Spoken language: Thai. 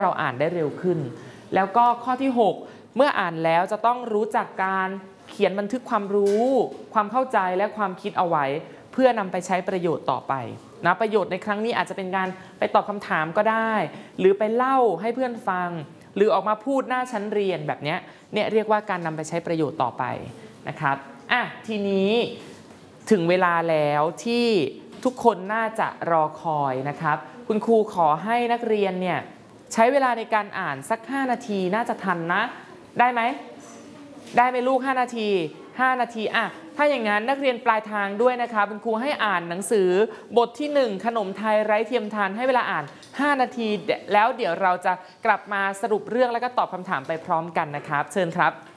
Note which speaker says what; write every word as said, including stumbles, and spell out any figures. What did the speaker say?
Speaker 1: เราอ่านได้เร็วขึ้นแล้วก็ข้อที่หกเมื่ออ่านแล้วจะต้องรู้จักการเขียนบันทึกความรู้ความเข้าใจและความคิดเอาไว้เพื่อนำไปใช้ประโยชน์ต่อไปนะประโยชน์ในครั้งนี้อาจจะเป็นการไปตอบคำถามก็ได้หรือไปเล่าให้เพื่อนฟังหรือออกมาพูดหน้าชั้นเรียนแบบนี้เนี่ยเรียกว่าการนำไปใช้ประโยชน์ต่อไปนะครับอ่ะทีนี้ถึงเวลาแล้วที่ทุกคนน่าจะรอคอยนะครับคุณครูขอให้นักเรียนเนี่ยใช้เวลาในการอ่านสักห้านาทีน่าจะทันนะได้ไหมได้ไหมลูกห้านาทีห้านาทีอ่ะถ้าอย่างนั้นนักเรียนปลายทางด้วยนะคะคุณครูให้อ่านหนังสือบทที่หนึ่งขนมไทยไร้เทียมทานให้เวลาอ่านห้านาทีแล้วเดี๋ยวเราจะกลับมาสรุปเรื่องแล้วก็ตอบคำถามไปพร้อมกันนะครับเชิญครับ